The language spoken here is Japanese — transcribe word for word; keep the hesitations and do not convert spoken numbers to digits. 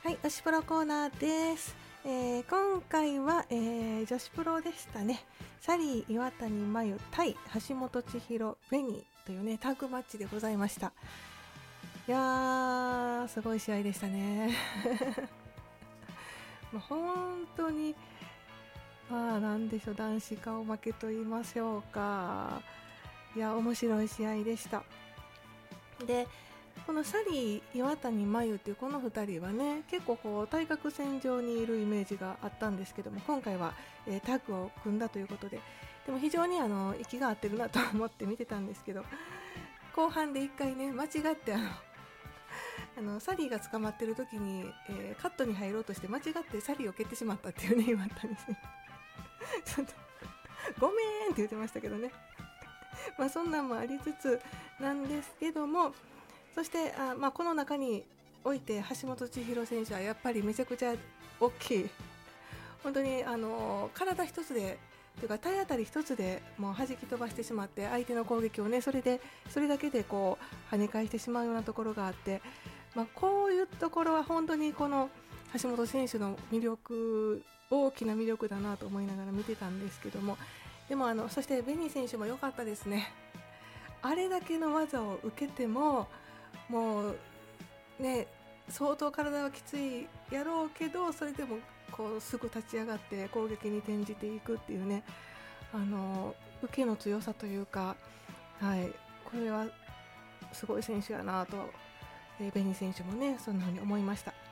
はい、女子プロコーナーです。えー、今回は、えー、女子プロでしたね。サリー岩谷真由対橋本千尋ベニというねタッグマッチでございました。いやーすごい試合でしたね。もう本当にまあなんでしょう、男子顔負けと言いましょうか。いや面白い試合でした。でこのサリー岩谷真由っていうこのふたりはね結構こう対角線上にいるイメージがあったんですけども、今回は、えー、タッグを組んだということで、でも非常にあの息が合ってるなと思って見てたんですけど、後半で一回ね間違ってあのあのサリーが捕まってる時に、えー、カットに入ろうとして間違ってサリーを蹴ってしまったっていうね言われたんですね。ちょっとごめんって言ってましたけどね。まあそんなんもありつつなんですけども、そしてあ、まあ、この中において橋本千尋選手はやっぱりめちゃくちゃ大きい、本当にあの体一つでというか体当たり一つでもう弾き飛ばしてしまって相手の攻撃をねそれでそれだけでこう跳ね返してしまうようなところがあって、まあ、こういうところは本当にこの橋本選手の魅力、大きな魅力だなと思いながら見てたんですけども、でもあのそしてベニー選手も良かったですね。あれだけの技を受けてももうね相当体はきついやろうけど、それでもこうすぐ立ち上がって攻撃に転じていくっていうね、あの受けの強さというか、はい、これはすごい選手やなと、えー、ベニー選手もねそんな風に思いました。